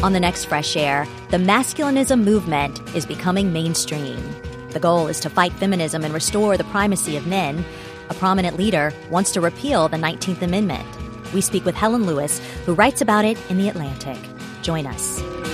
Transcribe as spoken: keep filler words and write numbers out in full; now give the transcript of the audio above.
On the next Fresh Air, the masculinism movement is becoming mainstream. The goal is to fight feminism and restore the primacy of men. A prominent leader wants to repeal the nineteenth Amendment. We speak with Helen Lewis, who writes about it in The Atlantic. Join us.